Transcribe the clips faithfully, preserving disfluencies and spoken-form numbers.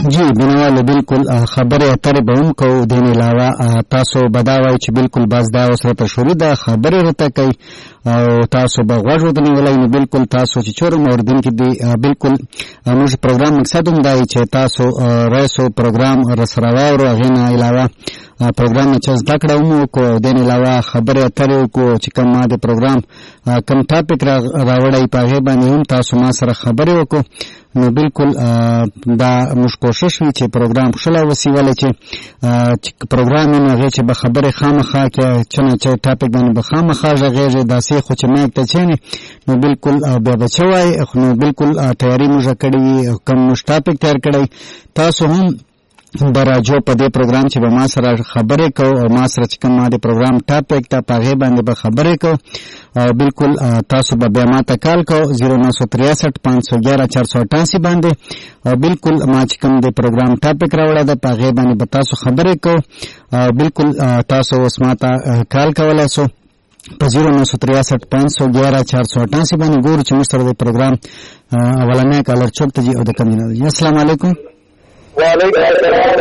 جی بنواله بالکل خبره اترې به هم کوو دین علاوه تاسو بداوي چې بالکل باز دا اوس راته شروع ده خبره راته کوي او تاسو به غوږ ودرولای نو بالکل تاسو چې چور موردن کې دی بالکل موږ پروګرام مقصد هم دی چې تاسو رئیسو پروګرام رسراو او غینه علاوه پروګرام چې زده کړو مو کو دین علاوه خبره اترې کو چې کوم د پروګرام کوم ټاپک راوړی په هغه باندې هم تاسو ما سره خبرې وکړو نو بالکل دا موږ کوشش وی چې پروګرام خلا وسیواله چې پروګرام نه هغه چې به خبره خامخا کې چنه چې ټاپک باندې به خامخا غیر داسې خو چې مې ته چینه نو بالکل بیا بچوي نو بالکل تیاری موږ کړی کوم ټاپک تیار کړی تاسو هم براجو په دې پروګرام چې به ما سره خبرې کو او ما سره چې کوم ما دې پروګرام ټاپک ته پاغه باندې به خبرې کو او بالکل تاسو به بیا ما ته کال کو زیرو نو سو تریسٹھ پانچ سو گیارہ چار سو اٹھاسی باندې او بالکل ما چې کوم دې پروګرام ټاپک راوړل د پاغه باندې به تاسو خبرې کو او بالکل تاسو اوس ما ته کال کولای سو په زیرو نو سو تریسٹھ پانچ سو گیارہ چار سو اٹھاسی باندې ګورو چې موږ سره دې پروګرام اولنې کالر چوک ته جی او د کمینه جی السلام علیکم وعلیکم السلام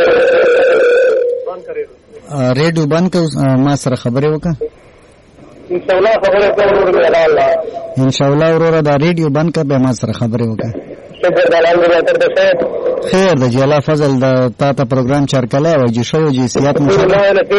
ریډیو بند کو ما سره خبرې وکړه ان شاء الله خبره کوم ان شاء الله وروره دا ریډیو بند کا به ما سره خبرې وکړه خیر د جلا فضل د تا ته پروګرام چار کله او جی شو جی سیات مو ته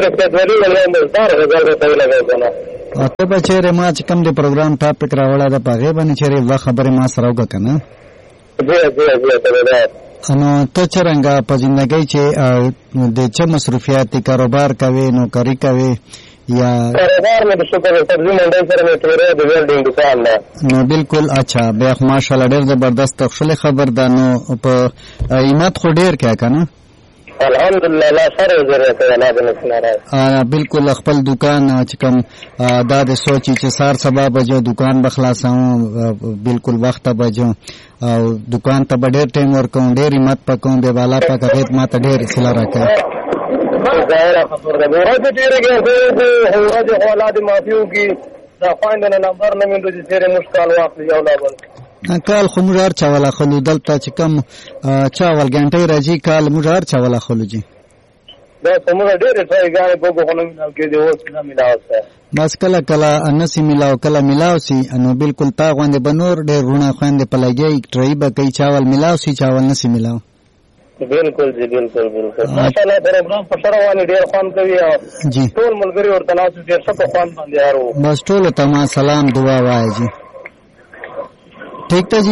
به چیرې ما چې کوم د پروګرام ټاپک راوړل د پاغه باندې چیرې وا خبره ما سره وکړه کنه جی جی جی نو ته څنګه په ژوندۍ کې چې د چا مصروفیات کاروبار کوي نو کاری کوي یا کاروبار مې د شکر سبزی منډي سره مې تیرې د ویلډینګ دکان ده نو بالکل اچھا بیا ماشاءالله ډېر زبردست خپل خبر ده نو په قیمت خو ډېر کې کنه الحمدلله لا سره ضرورت نه ده نشناره بالکل خپل دکان چې کوم دا د سوچي چې سار سبا بجو دکان بخلاصم بالکل وخت بجو او دکان ته ډېر ټایم ورکوم ډېر مت پکوم به بالا پک غیب ما ته ډېر اصلاح راکړه ظاهر خبر ده ورته ډېر کې هو د اولاد مافیو کې دا فایندنه نمبر نه مې د چیرې مشکل واخلي یو لا بل کال خو موږ هر چا ولا خلو دلته چې کم چا ول غنټې راځي کال موږ هر چا ولا خلو جی دا کومه ډېر ټای غاړي په کوو نه کې دی اوس نه ملاوسته بس کله کله انسی ملاو کله ملاو سي نو بالکل تا غوندې بنور ډېر رونه خواندې پلګي ټری به کوي چاول ملاو سي چاول نسی ملاو بالکل جی بالکل بالکل ماشاءالله پروګرام په سره باندې ډېر خوان کوي جی ټول ملګری ورته ناسو ډېر څه خوان باندې یارو بس ټول ته ما سلام دعا وایي جی ٹھیک تا جی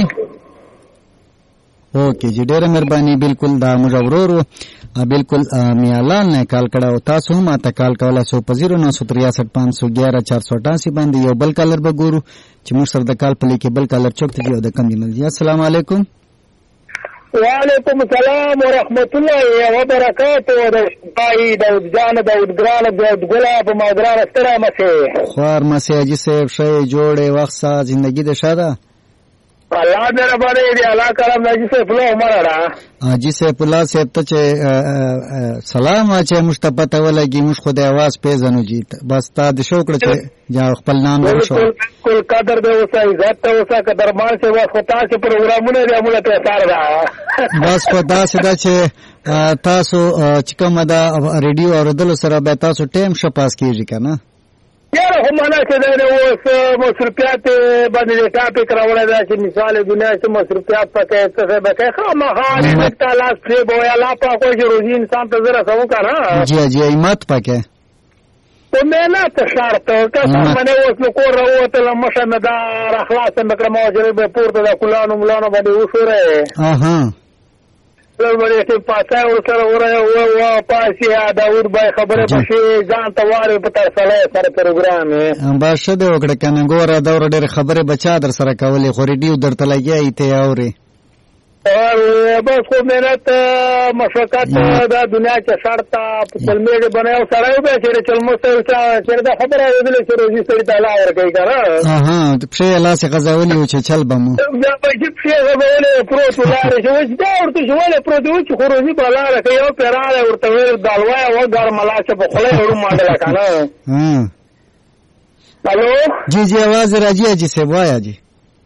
اوکے جی ډیره مهرباني بالکل دا موږ ورورو بالکل میالان نه کال کړه او تاسو هم تا کال کوله سو په زیرو نو سو تریسٹھ پانچ سو گیارہ چار سو اٹھاسی باندې یو بل کالر به ګورو چې موږ سره د کال په لیکه بل کالر چوک ته دی او د کم دی جی السلام علیکم وعلیکم السلام ورحمت الله وبرکاته د پای د ځان د ګران د ګلاب ماګران ستره مسه خور مسه جی صاحب شي جوړه وخت سا ژوندۍ د شاده الله دې باندې دې الله کرم نجی سے فلو عمره حاجی سیف الله صاحب ته چې سلام اچي مصطفی ته ولګي مش خدای आवाज پیژنو جی بس تا د شوکړه چې جا خپل نام ورشو کل قدر دې اوسه عزت ته اوسه قدر مان سے واسه تاسو چې پروګرامونه دې موږ ته سره دا بس خدا سدا چې تاسو چې کوم دا ریډیو اوردل سره به تاسو ټیم شپاس کیږي کنه یاره هم نه چې دا اوس مصرفیات باندې ټاپک راوړل دا چې مثال دنیا کې مصرفیات پکې څه به کې خامخا نه تعالی سره به یا لا په کوئی روزي انسان ته زره سمو کنه جی جی ایمت پکې ته نه ته شرط که باندې اوس نو کور راوته لمشه نه دا اخلاص مکرمه موجره به پورته دا کولانو ملانو باندې وشوره اها ورته ته پاتای او سره وره او پاسیا داوود بای خبره پښې ځان ته واره په تاسو سره پروګرام باشه دی وکړه کنه ګوره دا ور ډېر خبره بچا در سره کولې خو ریډیو درته لګي ته اوري اور بس خو مهنت مشقت دا دنیا کې شرط په کلمې بناو سره به چې چلمو سره چې دا خبره ویل چې روزي سړي تعالی ورکړي کنه اها ته په لاس غزاولي او چې چل بمو دا په چې په غزاولي پروت ولاره چې دا ورته شواله پروت چې خو روزي بالا کوي او پیراله ورته ویل دالوا او ګر ملاشه په خله ورو ماډل کنه ها الو جی جی आवाज راځي جی سے وایا جی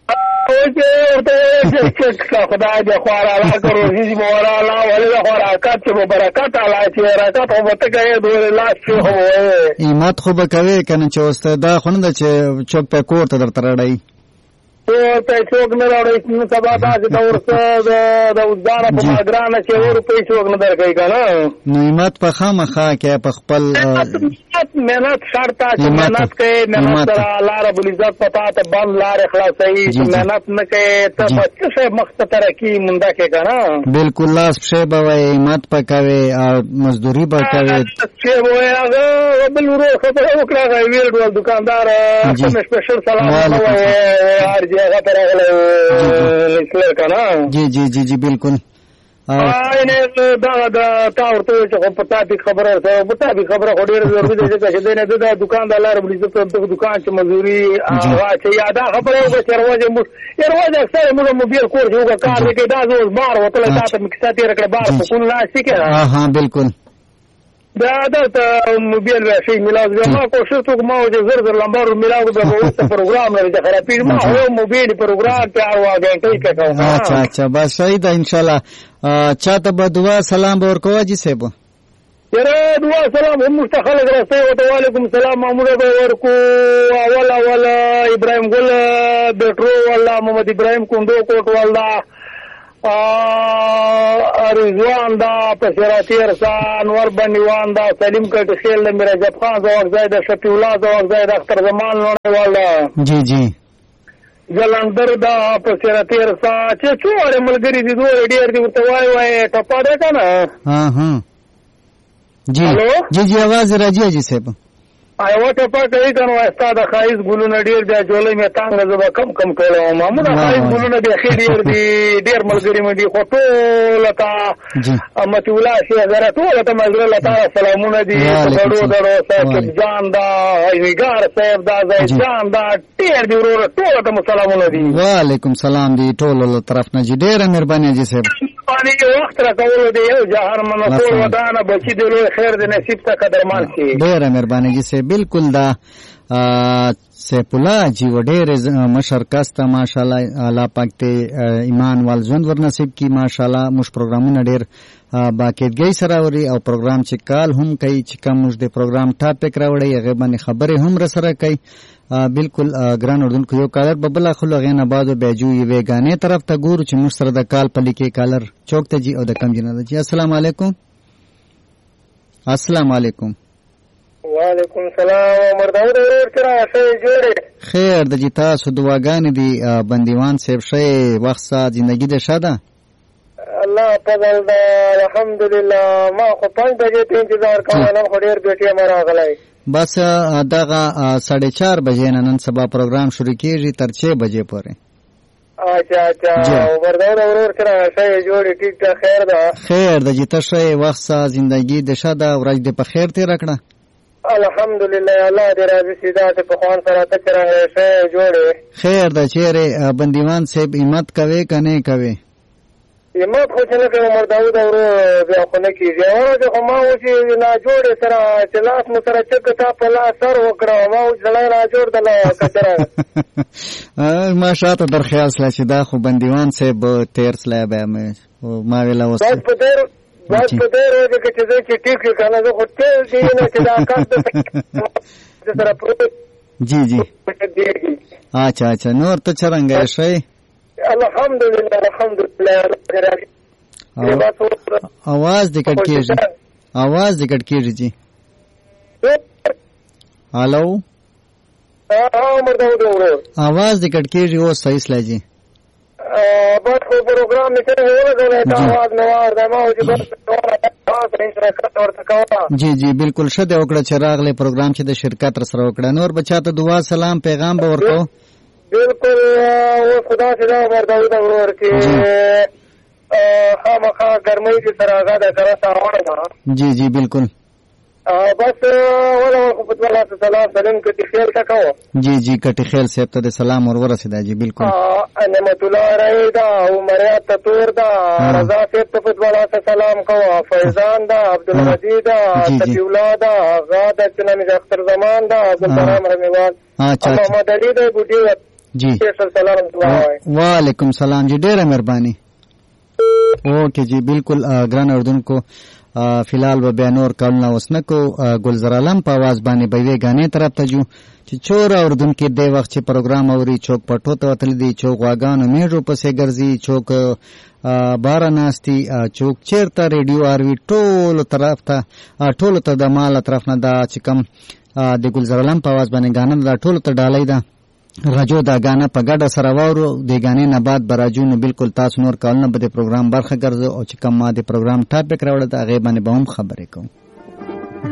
اوچې ورته چې خدای دې خواره لا کړو چې مورا لا ولې خواره کات چې برکت الله چې برکت او ته کوي دوه لاس شو هو ایمت خو به کوي کنه چې واست دا خونه چې چوک په کور ته درته راړی او ته څوک نه راوړي چې سبا تاسو د ورسره د وزاره په ماګرانه چې ور په څوک نه درکې کنه نو ایمت په خامخا کې په خپل مهنت شرط چې مهنت کوي مهنت سره الله رب العزت پتا ته بند لار خلاصي چې مهنت نه کوي ته په څه مخته ترقی مونږه کې کنه بالکل لاس په به وای ایمت پکوي او مزدوري پکوي چې وای هغه بل ورو خبره وکړه ویل ډول دکاندار کوم سپیشل سلام وای هغه پر هغه لسل کنه جی جی جی جی بالکل آی نه دا دا تا ورته چې په تاسو خبره سره په تاسو خبره خوري ضروري ده چې دنه د دکاندار لار بلی ته دکان چې مزوري هغه چې یاده خبره وګ چې روزه مو روزه اکثر موږ موبایل کور یو کار کې دا زو بار وته تاسو مکساتي رکړه بار په کول نه شي کې ها ها بالکل دا دا موبایل به شي ملاز ما کوشش وکم او چې زر زر لمبر ملاو به وسته پروګرام لري چې خرابې ما هو موبایل پروګرام ته او غنټې کې کوم اچھا اچھا بس صحیح ده ان شاء الله چاته به دعا سلام ورکوه جی صاحب یره دعا سلام هم مستخلق رسي و علیکم السلام محمود به ورکو اول اول ابراهيم ګل بیٹرو والله محمد ابراهيم کندو کوټ والله رضوان دا پسراتی ارسان ور بنیوان دا سلیم کٹ خیل دا میرا جب خان زوق زید شفی اللہ زوق زید اختر زمان لونے والا جی جی جلندر دا پسراتی ارسان چه چو آره ملگری دی دو ریڈیر دی ورتوائی وائی ٹپا دیکھا نا ہاں ہاں جی جی جی آواز راجی جی صاحب ایو ټپا کوي کنه واستا د خایز ګلونه ډیر د جولې مې تانګ زبا کم کم کولو محمود خایز ګلونه د خې ډیر دی ډیر ملګری مې دی خو ټول تا امت الله شي زره ټول ته مزر الله تعالی سلامونه دي ډورو ډورو صاحب جان دا ایګار صاحب دا زید جان دا ډیر دی ورو ټول ته سلامونه دي وعلیکم سلام دی ټول له طرف نه جی ډیر مهرباني جی صاحب باندې یو وخت راکول دی یو جهان منو ټول ودانه بچی دی لوی خیر د نصیب ته قدرمان شي ډیر مهرباني جی صاحب بالکل دا سیف الله جی وډېر مشر کاسته ماشاءالله الله پاک ته ایمان وال ژوند ور نصیب کی ماشاءالله مش پروګرامونه ډېر باقاعدګۍ سره وري او پروګرام چې کال هم کوي چې کوم مش د پروګرام ټاپک راوړي هغه باندې خبره هم را سره کوي بالکل ګران اردوونکو یو کالر ببل خلک غنه بعد به جو یې وګانې طرف ته ګور چې مش سره د کال په لیکي کالر چوک ته جی او د کم جنازه جی السلام علیکم السلام علیکم وعلیکم السلام عمر داود ورور کرا شي جوړه خیر د جی تاسو دعاګانې دي بندیوان صاحب شي وخت سات ژوندۍ ده شاده الله فضل دا الحمدلله ما خو پنځه بجې ته انتظار کوم نن خو ډیر بیٹي مرا غلای بس دغه ساڑھے چار بجې نن سبا پروګرام شروع کیږي تر چھ بجې پورې اچھا اچھا عمر داود ورور کرا شي جوړه ټیک ټاک خیر ده خیر د جی تاسو وخت سات ژوندۍ ده شاده ورځ د په خیر ته راکړه الحمدلله الله دې راضي سي دا ته په خوان سره ته چرې شه جوړه خیر د چیرې بندیوان صاحب همت کوي کنه کوي همت خو څنګه کوي عمر داود اورو بیا خو نه کیږي او خو ما و چې لا جوړه سره چې لاس مو سره چې تا په لاس سر وکړه ما و ځلای را جوړ دلا کچره ما شاته در خیال سلا چې دا خو بندیوان صاحب تیر سلا به ما ویلا وس بس په دې بس په دې ورځ کې چې چې ټیک کنه زه خو ته دې نه چې دا کار سره پروت جی جی اچھا اچھا نور ته څنګه شي الحمدلله الحمدلله आवाज دې کټ کیږي आवाज دې کټ کیږي جی هالو ها مردا ورو आवाज دې کټ کیږي او صحیح سلا جی بس خو پروګرام می څنګه وګورئ دا आवाज نو ورته ما او چې بس جی جی بالکل شته وکړه چې راغله پروګرام چې د شرکت سره وکړه نور بچاته دعا سلام پیغام به ورکو بالکل او خدا سره ورته دا ورور کې خامخا ګرمۍ کې سره هغه دا سره ساوړه جی جی بالکل بس ولا خو په الله سلام سلام کې خیر کا کو جی جی کټی خیر صاحب ته سلام اور ورسېدا جی بالکل نعمت الله رایدا عمر تطور دا رضا صاحب ته په الله سلام کو فیضان دا عبدالمجید دا تقی الله دا غاده چنه اختر زمان دا عبدالرحمن رمیوان اچھا محمد علی دا ګډي جی وعلیکم سلام جی ډیره مهرباني. اوکې جی بالکل ګران اردوونکو فلحال به بیا نور کارونه اوس نه کو. ګلزار عالم په आवाज باندې به وی غانې طرف ته جو چې چور اردوونکو د وخت چې پروګرام اوري چوک پټو ته وتل دي چوک واغانو میډو پسې ګرځي چوک بار ناستی چوک چیرته ریډیو اروي ټول طرف ته ټول ته د مال طرف نه دا چې کم د ګلزار عالم په आवाज باندې غانې دا ټول ته ډالۍ ده راجو دا غانا په ګډه سره وورو د غانې نه بعد براجو نو بالکل تاسو نور کولنه به د پروګرام برخه ګرځو او چې کوم ما د پروګرام ټاپک راوړل دا غیبانه به هم خبرې کوم.